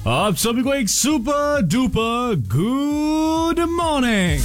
आप सभी को एक सुपर डुपर गुड मॉर्निंग।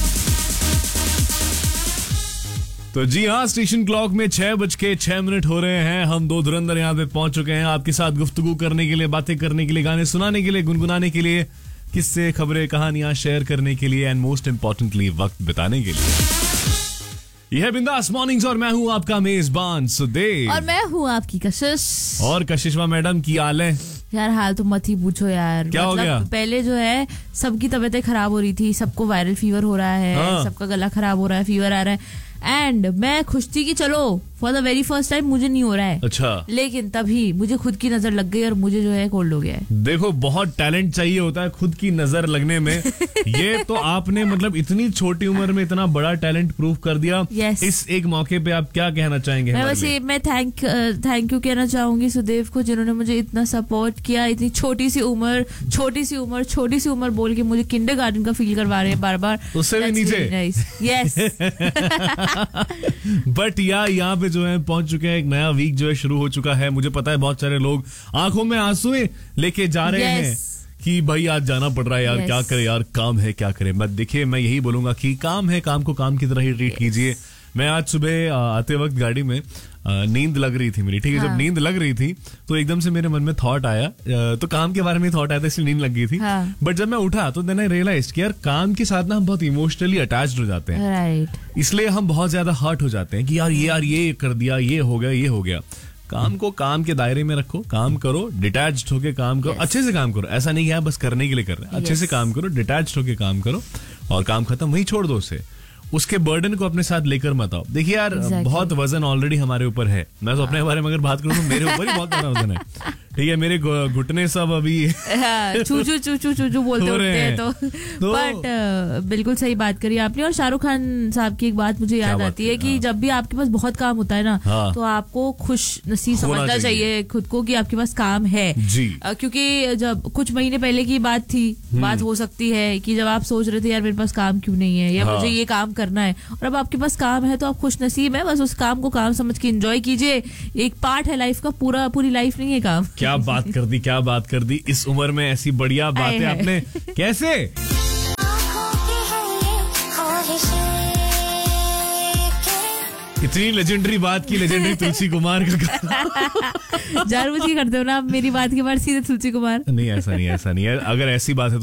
तो जी हाँ, स्टेशन क्लॉक में 6:06 हो रहे हैं। हम दो धुरंधर यहाँ पे पहुंच चुके हैं आपके साथ गुफ्तगू करने के लिए, बातें करने के लिए, गाने सुनाने के लिए, गुनगुनाने के लिए, किस्से, खबरें, कहानियां शेयर करने के लिए एंड मोस्ट इंपॉर्टेंटली वक्त बिताने के लिए। यह है बिंदास मॉर्निंग्स और मैं हूँ आपका मेजबान सुदेव और मैं हूँ आपकी कशिश। और कशिशवा मैडम की हाल है? यार हाल तो मत ही पूछो यार। क्या हो गया? पहले जो है सबकी तबीयतें खराब हो रही थी, सबको वायरल फीवर हो रहा है, हाँ। सबका गला खराब हो रहा है, फीवर आ रहा है। एंड मैं खुश थी कि चलो for the very first time मुझे नहीं हो रहा है। अच्छा। लेकिन तभी मुझे खुद की नजर लग गई और मुझे जो है कोल्ड हो गया है। देखो, बहुत टैलेंट चाहिए होता है खुद की नजर लगने में। ये तो आपने मतलब इतनी छोटी उम्र में इतना बड़ा टैलेंट प्रूव कर दिया। Yes. इस एक मौके पे आप क्या कहना चाहेंगे? मैं बस मैं थैंक यू कहना चाहूंगी सुदेव को, जिन्होंने मुझे इतना सपोर्ट किया। इतनी छोटी सी उम्र बोल के मुझे किंडरगार्टन का फील करवा रहे हैं बार बार। उससे भी नीचे। यस। बट यहाँ पे जो है पहुंच चुके हैं। एक नया वीक जो है शुरू हो चुका है। मुझे पता है बहुत सारे लोग आंखों में आंसू लेके जा रहे हैं कि भाई आज जाना पड़ रहा है यार। क्या करे यार, काम है, क्या करे। देखिए, मैं यही बोलूंगा कि काम है, काम को काम की तरह ही ट्रीट कीजिए। मैं आज सुबह आते वक्त गाड़ी में नींद लग रही थी मेरी, ठीक है। हाँ। जब नींद लग रही थी तो एकदम से मेरे मन में थॉट आया, तो काम के बारे में थॉट आया था, इसलिए नींद लग गई थी। हाँ। बट जब मैं उठा तो देन आई रियलाइज्ड कि यार काम के साथ ना हम बहुत इमोशनली अटैच्ड हो जाते हैं। राइट। इसलिए हम बहुत ज्यादा हर्ट हो जाते हैं कि यार ये कर दिया, ये हो गया। काम को काम के दायरे में रखो, काम करो, डिटैच्ड होके काम करो। अच्छे से काम करो। ऐसा नहीं है बस करने के लिए कर रहे हैं। अच्छे से काम करो, डिटैच्ड होके काम करो और काम खत्म, वही छोड़ दो उसे। उसके बर्डन को अपने साथ लेकर मत आओ। देखिए यार, बहुत वजन ऑलरेडी हमारे ऊपर है। मैं तो अपने बारे में अगर बात करूं तो मेरे ऊपर ही बहुत बड़ा वजन है, ठीक है। मेरे घुटने सब अभी चू बोलते होते हैं तो बट बिल्कुल सही बात करी आपने। और शाहरुख खान साहब की एक बात मुझे याद आती है कि जब भी आपके पास बहुत काम होता है ना, तो आपको खुश नसीब समझना चाहिए खुद को कि आपके पास काम है जी। क्योंकि जब कुछ महीने पहले की बात हो सकती है कि जब आप सोच रहे थे यार मेरे पास काम क्यों नहीं है, या मुझे ये काम करना है, और अब आपके पास काम है तो आप खुश नसीब है। बस उस काम को काम समझ के एंजॉय कीजिए। एक पार्ट है लाइफ का, पूरी लाइफ नहीं है काम। क्या बात कर दी इस उम्र में, ऐसी बढ़िया बातें आपने कैसे। इतनी लेजेंडरी बात की, लेजेंडरी तुलसी कुमार का जानबूझ के करते हो ना आप मेरी बात के बाद सीधे तुलसी कुमार। नहीं, ऐसा नहीं है। अगर ऐसी बात है